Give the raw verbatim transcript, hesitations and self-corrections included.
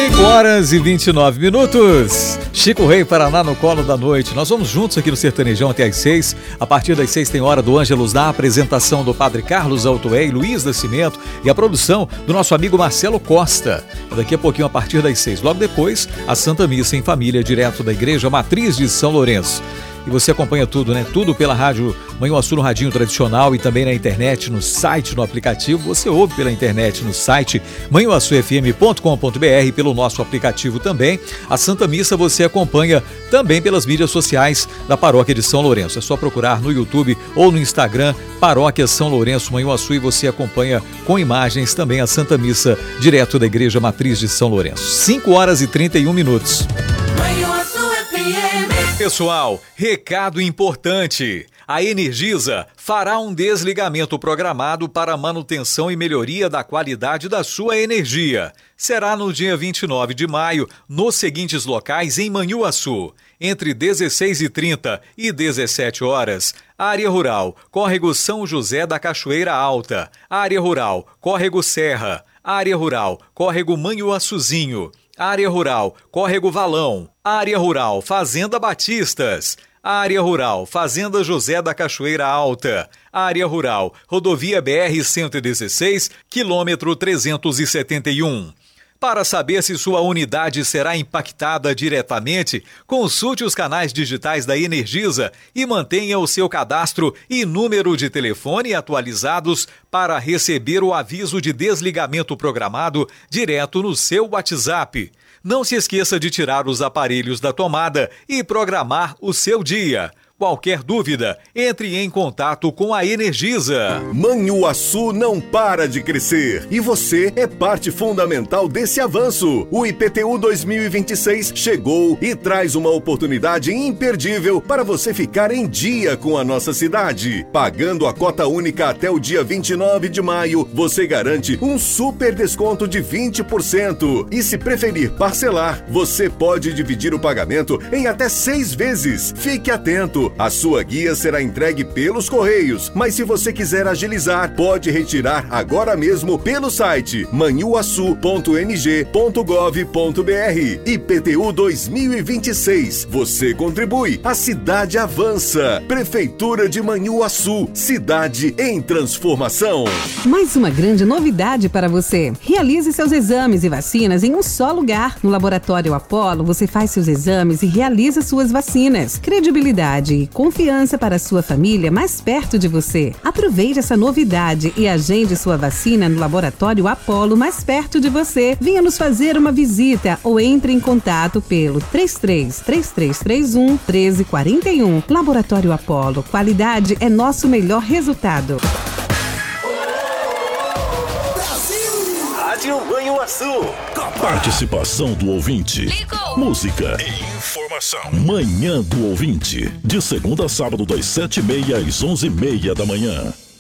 cinco horas e vinte e nove minutos. Chico Rei, Paraná no colo da noite. Nós vamos juntos aqui no Sertanejão até às seis. A partir das seis tem hora do Ângelus, da apresentação do Padre Carlos Altoé e Luiz Nascimento e a produção do nosso amigo Marcelo Costa. Daqui a pouquinho, a partir das seis. Logo depois, a Santa Missa em Família, direto da Igreja Matriz de São Lourenço. E você acompanha tudo, né? Tudo pela rádio Manhuaçu, no radinho tradicional, e também na internet, no site, no aplicativo. Você ouve pela internet no site manhuaçu f m ponto com ponto b r, pelo nosso aplicativo também. A Santa Missa você acompanha também pelas mídias sociais da Paróquia de São Lourenço. É só procurar no YouTube ou no Instagram, Paróquia São Lourenço Manhuaçu, e você acompanha com imagens também a Santa Missa direto da Igreja Matriz de São Lourenço. cinco horas e trinta e um minutos. Pessoal, recado importante. A Energisa fará um desligamento programado para manutenção e melhoria da qualidade da sua energia. Será no dia vinte e nove de maio, nos seguintes locais em Manhuaçu. Entre dezesseis e trinta e dezessete horas, Área Rural, Córrego São José da Cachoeira Alta. Área Rural, Córrego Serra. Área Rural, Córrego Manhuaçuzinho. Área Rural, Córrego Valão. Área Rural, Fazenda Batistas. Área Rural, Fazenda José da Cachoeira Alta. Área Rural, Rodovia B R cento e dezesseis, quilômetro trezentos e setenta e um. Para saber se sua unidade será impactada diretamente, consulte os canais digitais da Energisa e mantenha o seu cadastro e número de telefone atualizados para receber o aviso de desligamento programado direto no seu WhatsApp. Não se esqueça de tirar os aparelhos da tomada e programar o seu dia. Qualquer dúvida, entre em contato com a Energisa. Manhuaçu não para de crescer e você é parte fundamental desse avanço. O I P T U dois mil e vinte e seis chegou e traz uma oportunidade imperdível para você ficar em dia com a nossa cidade. Pagando a cota única até o dia vinte e nove de maio, você garante um super desconto de vinte por cento. E se preferir parcelar, você pode dividir o pagamento em até seis vezes. Fique atento. A sua guia será entregue pelos Correios, mas se você quiser agilizar, pode retirar agora mesmo pelo site manhuaçu ponto n g ponto gov ponto b r. I P T U dois mil e vinte e seis. Você contribui, a cidade avança. Prefeitura de Manhuaçu, cidade em transformação. Mais uma grande novidade para você. Realize seus exames e vacinas em um só lugar. No Laboratório Apollo, você faz seus exames e realiza suas vacinas. Credibilidade e confiança para a sua família mais perto de você. Aproveite essa novidade e agende sua vacina no Laboratório Apollo mais perto de você. Venha nos fazer uma visita ou entre em contato pelo três três três três três um um três quatro um. Laboratório Apollo, qualidade é nosso melhor resultado. Rádio Manhuaçu. Participação do ouvinte. Ligou. Música. Informação. Manhã do ouvinte. De segunda a sábado, das sete e meia às onze e meia da manhã.